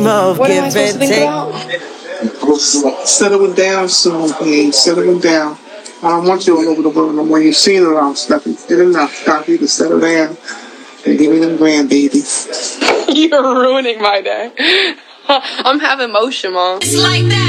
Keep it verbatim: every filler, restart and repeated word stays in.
Of what am I supposed to think about? Settling down soon, please. Settling down. I don't want you all over the world no more. You've seen it all, Stephanie. Did enough. Stop you to settle down and give me them grandbabies. You're ruining my day. I'm having motion, Mom. It's like that.